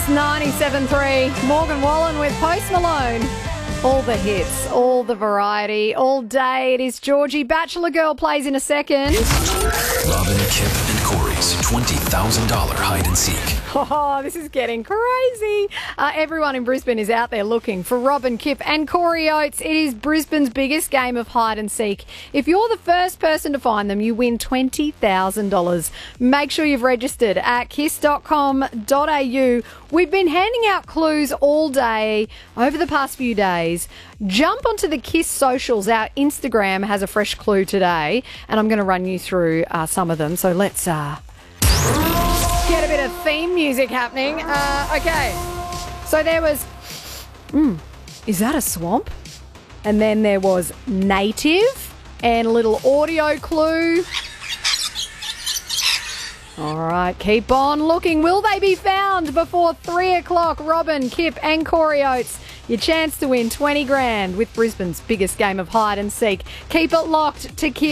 97.3, Morgan Wallen with Post Malone. All the hits, all the variety, all day. It is Georgie. Bachelor Girl plays in a second. Robin, Kip and Corey's $20,000 hide and seek. Oh, this is getting crazy. Everyone in Brisbane is out there looking for Robin, Kip and Corey Oates. It is Brisbane's biggest game of hide and seek. If you're the first person to find them, you win $20,000. Make sure you've registered at kiss.com.au. We've been handing out clues all day over the past few days. Jump onto the Kiss socials. Our Instagram has a fresh clue today, and I'm going to run you through some of them. So let's get a bit of theme music happening. Okay. So there was, is that a swamp? And then there was native and a little audio clue. All right, keep on looking. Will they be found before 3 o'clock? Robin, Kip and Corey Oates. Your chance to win 20 grand with Brisbane's biggest game of hide and seek. Keep it locked to Kiss.